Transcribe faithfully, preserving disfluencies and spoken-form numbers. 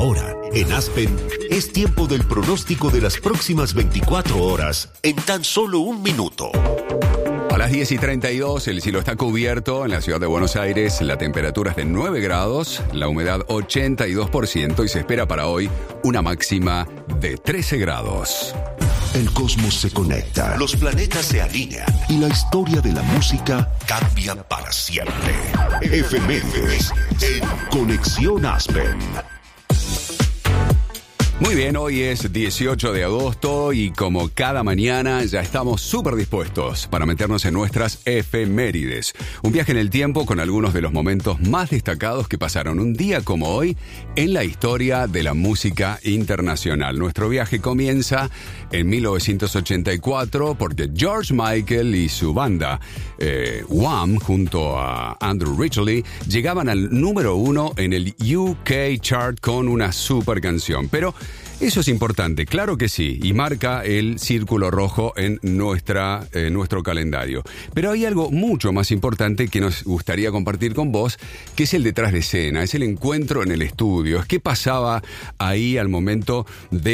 Ahora, en Aspen, es tiempo del pronóstico de las próximas veinticuatro horas en tan solo un minuto. A las diez y treinta y dos, el cielo está cubierto en la ciudad de Buenos Aires, la temperatura es de nueve grados, la humedad ochenta y dos por ciento y se espera para hoy una máxima de trece grados. El cosmos se conecta, los planetas se alinean y la historia de la música cambia para siempre. Efemérides en Conexión Aspen. Muy bien, hoy es dieciocho de agosto y como cada mañana ya estamos súper dispuestos para meternos en nuestras efemérides. Un viaje en el tiempo con algunos de los momentos más destacados que pasaron un día como hoy en la historia de la música internacional. Nuestro viaje comienza en mil novecientos ochenta y cuatro porque George Michael y su banda eh, Wham junto a Andrew Ridgeley llegaban al número uno en el U K chart con una super canción. Pero eso es importante, claro que sí, y marca el círculo rojo en nuestra, eh, nuestro calendario. Pero hay algo mucho más importante que nos gustaría compartir con vos, que es el detrás de escena, es el encuentro en el estudio, es qué pasaba ahí al momento de